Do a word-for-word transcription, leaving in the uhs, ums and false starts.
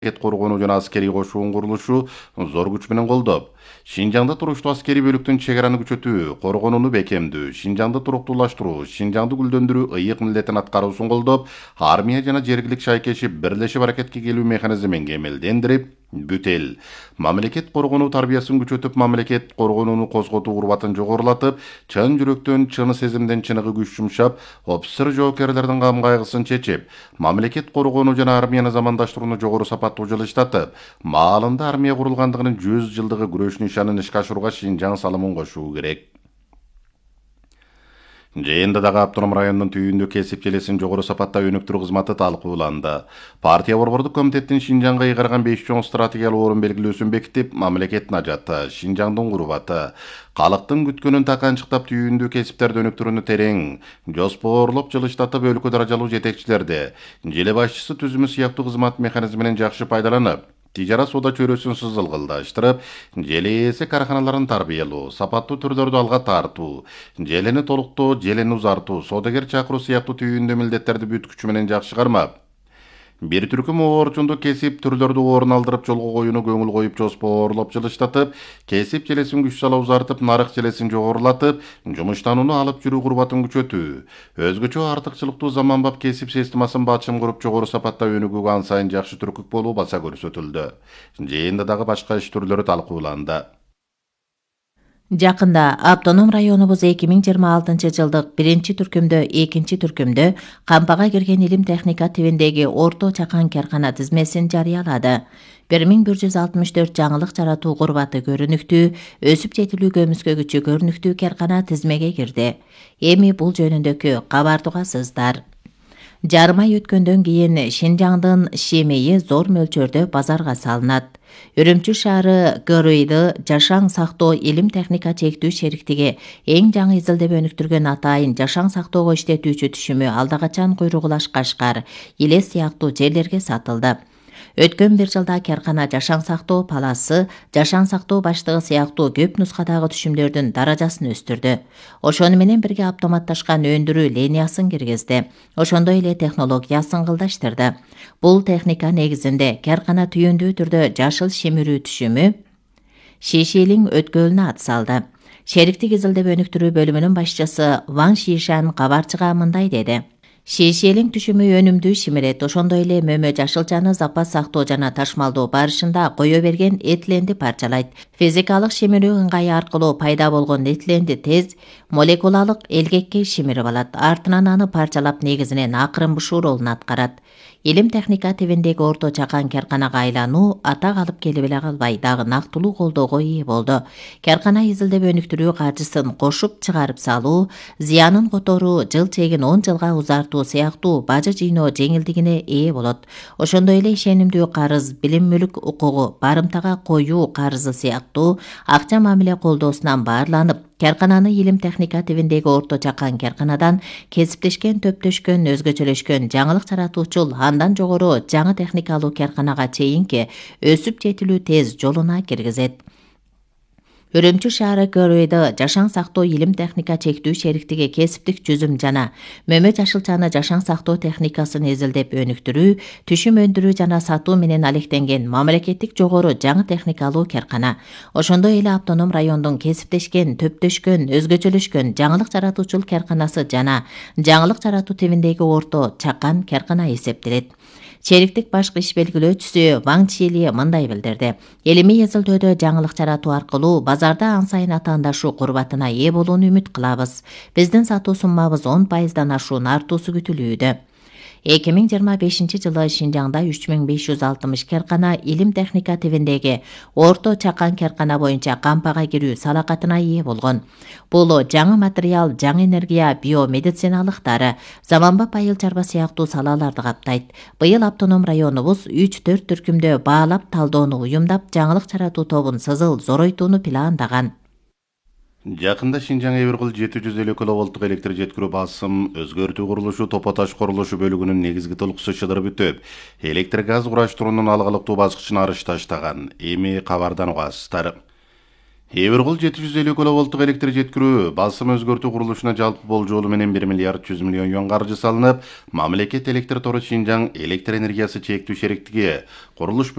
коргонуу жана аскерий кошуунун курулушу зор күч менен колдоп, Шинжаңда туруштуу аскерий бөлүктүн чек араны күчөтүү, коргонууну бекемдүү, Шинжаңды туруктуулаштыруу, Шинжаңды гүлдөндүрүү ыйык милдетин аткаруусун колдоп, армия жана жергилик шайкешип бирлешип аракетке келүү механизмин кемелдендирип, бүт эл мамлекет коргонуу тарбиясын күчөтүп, мамлекет коргонууну козготуу урбатын жогорулатып, чын жүрөктөн, чын сезимден чыныгы күч жумшап, офицер жоокерлердин кам кайгысын чечип, мамлекет коргонуу жана армияны замандаштырууну жогору сапаттуу жылыштатып, маалында армия курулгандыгынын жүз жылдыгы күрөш нишанын ишке ашырууга Шинжаң салымын кошуу керек. Жыйында дагы автоном райондун түйүндө кесип желесин жогору сапатта өнүктүрүү кызматы талкууланды. Партия борбордук комитеттин Шинжаңга ыйгарган беш чоң стратегиялык орун белгилөөсүн бекитип, мамлекеттин ажаты, Шинжаңдын курбаты, калктын күткөнүн таканчыктап түйүндө кесиптерди өнүктүрүүнү терең, жоспорлоп жылыштатып, өлкө даражалуу жетекчилерди, желе башчысы түзүмү сыяктуу кызмат механизминен жакшы пайдаланып, тижара соода чөйрөсүн сызылгылдаштырып, желе ээси карханаларын тарбиялоо, сапаттуу түрлөрдү алга тартуу, желени толуктоо, желени узартуу, соодагер чакыруу сыяктуу түйүндө милдеттерди бүт күчү менен жакшы кармап, бир түркүм оорчунду кесип түрлөрдү орун алдырып жолго коюуну көңүл коюп жоспорлоп жылыштатып, кесип желесин күч сала узартып, нарык желесин жогорулатып, жумуштанууну алып жүрүү курбатын күчөтүү, өзгөчө артыкчылыктуу заманбап кесип системасын бачым куруп жогору сапатта өнүгүүгө ан сайын жакшы түркүк болуу баса көрсөтүлдү. Жыйында дагы башка иш түрлөрү талкууланды. Жакында автоном районубуз эки миң жыйырма алтынчы жылдык биринчи түркүмдө, экинчи түркүмдө кампага кирген илим техника тибиндеги орто чакан каркана тизмесин жарыялады. бир миң бир жүз алтымыш төрт жаңылык жаратуу курбаты көрүнүктүү, өсүп жетилүү көмүскө күчү көрүнүктүү каркана тизмеге кирди. Эми бул жөнүндөгү кабарды угасыздар. Жарым ай өткөндөн кийин Шинжаңдын шемейи зор мөлчөрдө базарга салынат. Үрүмчү шаары ГРИды жашаң сактоо илим техника чектүү шериктиги эң жаңы изилдеп өнүктүргөн атайын жашаң сактоого иштетүүчү түшүмү алдагачан Куйругулаш, Кашкар, Иле сыяктуу жерлерге сатылды. Өткөн бир жылда каркана жашаң сактоо паласы, жашаң сактоо баштыгы сыяктуу көп нускадагы түшүмдөрдүн даражасын өстүрдү. Ошону менен бирге автоматташкан өндүрүү линиясын киргизди. Ошондой эле технологиясын кылдаштырды. Бул техника негизинде каркана түйүндүү түрдө жашыл шимирүү түшүмү Шишилиң өткөлүнө ат салды. Шериктик изилдеп өнүктүрүү бөлүмүнүн башчысы Ван Шишан кабарчыга мындай деди. Шишелиң түшүмү өнүмдүү шимирет, ошондой эле мөмө жашылчаны запас сактоо жана ташмалдоо барышында кое берген этиленди парчалайт. Физикалык шимирүү ыңгайы аркылуу пайда болгон этиленди тез молекулалык элгекке шимирип алат, артынан аны парчалап негизинен акырын бушуу ролун аткарат. Илим техника тибиндеги орто чакан карканага айлануу атак алып келип эле калбай, дагы нактылуу колдоого ээ болду. Каркана изилдеп өнүктүрүү каржысын кошуп чыгарып салуу, зыянын которуу, жыл чегин он жылга узартуу сыяктуу бажы жыйноо жеңилдигине ээ болот. Ошондой эле ишенимдүү карыз, билим мүлк укугу, барымтага коюу карызы сыяктуу акча мамиле колдоосунан баарланып, каркананы илим техника тибиндеги орто чакан карканадан кесиптешкен, төптөшкөн, өзгөчөлөшкөн жаңылык жаратуучул, андан жогору жаңы техникалуу карканага чейинки өсүп жетилүү тез жолуна киргизет. Үрүмчү шаары ГРИды жашаң сактоо илим техника чектүү шериктиги кесиптик жүзүм жана мөмө жашылчаны жашаң сактоо техникасын изилдеп өнүктүрүү, түшүм өндүрүү жана сатуу менен алектенген мамлекеттик жогору жаңы техникалуу каркана. Ошондой эле автоном райондун кесиптешкен, төптөшкөн, өзгөчөлөшкөн жаңылык жаратуучул карканасы жана жаңылык жаратуу тибиндеги орто чакан каркана эсептелет. Шериктик башкы иш белгилөөчүсү Ван Чили мындай билдирди. Илимий изилдөөдө жаңылык жаратуу аркылуу базарда ан сайын атаандашуу курбатына ээ болууну үмүт кылабыз. Биздин сатуу суммабыз он пайыздан ашуун артуусу күтүлүүдө. эки миң жыйырма бешинчи жылы Шинжаңда үч миң беш жүз алтымыш каркана илим техника тибиндеги орто чакан каркана боюнча кампага кирүү салакатына ээ болгон. Бул жаңы материал, жаңы энергия, биомедициналык дары, заманбап айыл чарба сыяктуу салаларды каптайт. Быйыл автоном районубуз үч төрт түркүмдө баалап талдоону уюмдап, жаңылык жаратуу тобун сызыл зоройтууну пландаган. Жакында Шинжаң Эбиркул жети жүз элүү киловолттук электр жеткирүү басым өзгөртүү курулушу Топо таш курулушу бөлүгүнүн негизги толукусу чыдырып бүтүп, электр газ кураштыруунун алгалыктуу баскычына арыш таштаган. Эми кабардан угасыздар. эбир кол жети жүз элүү киловолттук электр жеткирүү басым өзгөртүү курулушуна жалпы болжолу менен бир миллиард жүз миллион юан каржы салынып, мамлекет электр тору Шинжаң электр энергиясы чектүү шериктиги курулуш